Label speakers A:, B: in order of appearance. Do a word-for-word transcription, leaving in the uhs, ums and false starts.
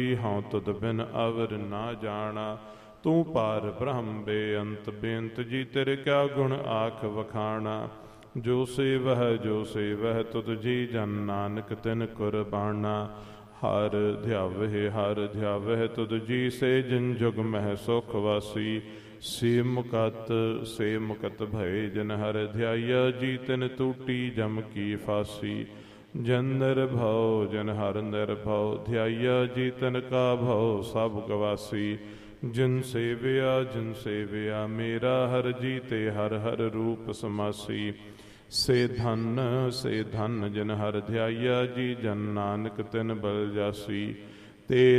A: ਹਉ ਤੁਧ ਬਿਨ ਅਵਰ ਨਾ ਜਾਣਾ। ਤੂੰ ਪਾਰ ਬ੍ਰਹਮ ਬੇਅੰਤ ਬੇਅੰਤ ਜੀ ਤੇਰੇ ਕਿਆ ਗੁਣ ਆਖ ਵਖਾਣਾ। ਜੋ ਸੇਵਹਿ ਜੋ ਸੇਵਹਿ ਤੁਧ ਜੀ ਜਨ ਨਾਨਕ ਤਿਨ ਕੁਰਬਾਨਾ। ਹਰ ਧਿਆਵਹਿ ਹਰ ਧਿਆਵਹਿ ਤੁਧ ਜੀ ਸੇ ਜਿਨ ਜੁਗ ਮਹਿ ਸੁਖ ਵਾਸੀ। ਸੇ ਮੁਕਤ ਸੇ ਮੁਕਤ ਭਏ ਜਿਨ ਹਰ ਧਿਆਇਆ ਜੀ ਤਿਨ ਟੂਟੀ ਜਮ ਕੀ ਫਾਸੀ। ਜਨ ਨਿਰਭਉ ਜਨ ਹਰ ਨਿਰਭਉ ਧਿਆਇਆ ਜੀ ਤਿਨ ਕਾ ਭਉ ਸਭ ਗਵਾਸੀ। ਜਿਨ ਸੇਵਿਆ ਜਿਨ ਸੇਵਿਆ ਮੇਰਾ ਹਰ ਜੀ ਤੇ ਹਰ ਹਰ ਰੂਪ ਸਮਾਸੀ। ਸੇ ਧਨ ਸੇ ਧਨ ਜਿਨ ਹਰ ਧਿਆਇਆ ਜੀ ਜਨ ਨਾਨਕ ਤਿਨ ਬਲ ਜਾਸੀ। ਤੇ